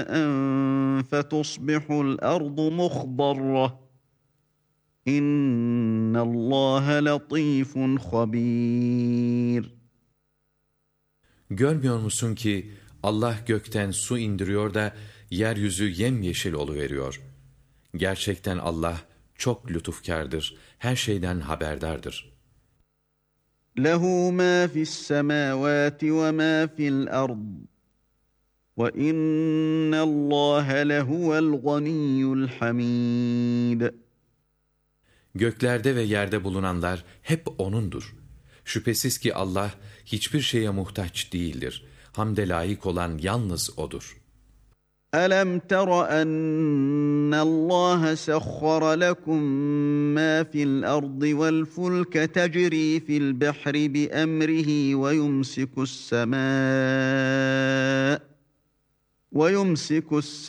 فَتُصْبِحُ الْأَرْضُ مُخْضَرَّةً İnna Allah latifun habir. Görmüyor musun ki Allah gökten su indiriyor da yeryüzü yemyeşil oluveriyor. Gerçekten Allah çok lütufkardır, her şeyden haberdardır. Lehu ma fi's semavati ve ma fi'l ard. Ve innallaha lehuvel ganiyyul hamid. Göklerde ve yerde bulunanlar hep O'nundur. Şüphesiz ki Allah hiçbir şeye muhtaç değildir. Hamde layık olan yalnız O'dur. أَلَمْ تَرَ أَنَّ اللَّهَ سَخَّرَ لَكُم مَّا فِي الْأَرْضِ وَالْفُلْكَ تَجْرِي فِي الْبَحْرِ بِأَمْرِهِ وَيُمْسِكُ السَّمَاءَ